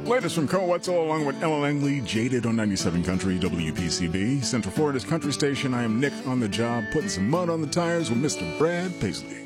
Latest from Co Wetzel along with Ella Langley, Jaded on 97 Country, WPCB, Central Florida's country station. I am Nick on the job, putting some mud on the tires with Mr. Brad Paisley.